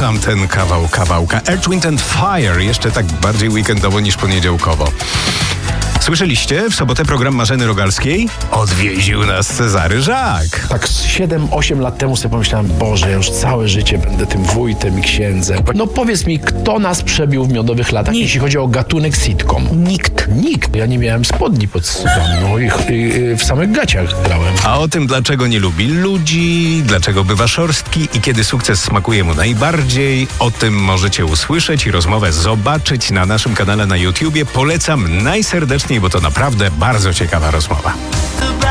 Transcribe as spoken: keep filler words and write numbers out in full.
nam ten kawał kawałka. Earth, Wind and Fire, jeszcze tak bardziej weekendowo niż poniedziałkowo. Słyszeliście? W sobotę program Marzeny Rogalskiej odwiedził nas Cezary Żak. Tak z siedem osiem lat temu sobie pomyślałem, Boże, ja już całe życie będę tym wójtem i księdzem. No powiedz mi, kto nas przebił w miodowych latach, Nikt. jeśli chodzi o gatunek sitcom? Nikt. Nikt. Ja nie miałem spodni pod spodnią i, i, i w samych gaciach grałem. A o tym, dlaczego nie lubi ludzi, dlaczego bywa szorstki i kiedy sukces smakuje mu najbardziej, o tym możecie usłyszeć i rozmowę zobaczyć na naszym kanale na YouTubie. Polecam najserdeczniej, bo to naprawdę bardzo ciekawa rozmowa.